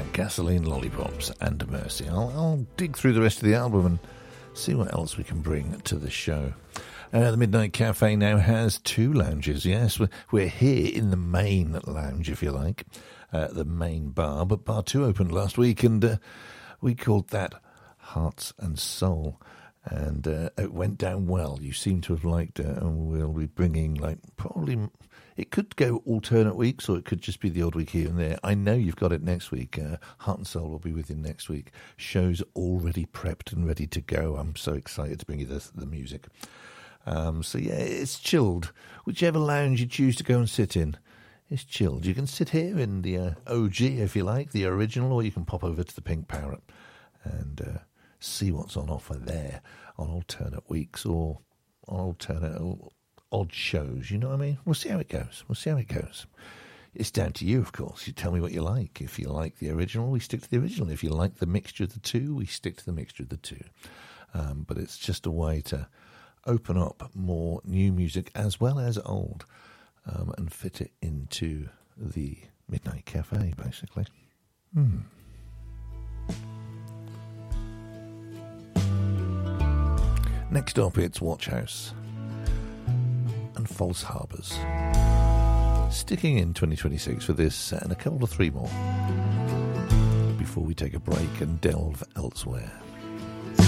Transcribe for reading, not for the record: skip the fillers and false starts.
Gasoline Lollipops and Mercy. I'll dig through the rest of the album and see what else we can bring to the show. The Midnight Cafe now has 2 lounges. Yes, we're here in the main lounge, if you like, the main bar. But Bar 2 opened last week, and we called that Hearts and Soul. And it went down well. You seem to have liked it, and we'll be bringing, probably... It could go alternate weeks, or it could just be the odd week here and there. I know you've got it next week. Heart and Soul will be with you next week. Show's already prepped and ready to go. I'm so excited to bring you the music. So yeah, it's chilled. Whichever lounge you choose to go and sit in, it's chilled. You can sit here in the OG, if you like, the original, or you can pop over to the Pink Parrot and see what's on offer there on alternate weeks or on alternate odd shows, you know what I mean? We'll see how it goes. It's down to you, of course. You tell me what you like. If you like the original, we stick to the original. If you like the mixture of the two, we stick to the mixture of the two. But it's just a way to open up more new music as well as old, and fit it into the Midnight Cafe, basically. Next up, it's Watch House and False Harbours. Sticking in 2026 for this and a couple of 3 more before we take a break and delve elsewhere.